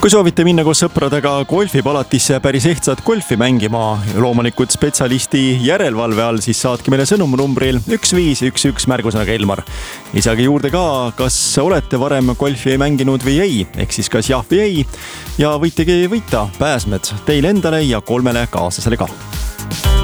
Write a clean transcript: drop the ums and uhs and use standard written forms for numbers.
Kui soovite minna koos sõpradega golfipalatisse päris ehtsat golfi mängima, loomulikult spetsialisti järelevalve all, siis saatke meile sõnum numbril 1511 märgusõnaga Elmar. Lisage juurde ka, kas olete varem golfi mänginud või ei, ehk siis kas jah või ei, ja võitegi võita pääsmed teile endale ja 3 kaaslasele ka.